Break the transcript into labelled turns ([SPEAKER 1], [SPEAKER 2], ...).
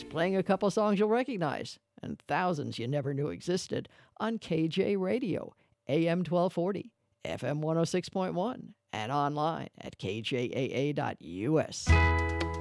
[SPEAKER 1] playing a couple songs you'll recognize, and thousands you never knew existed on KJ Radio, AM 1240, FM 106.1, and online at kjaa.us.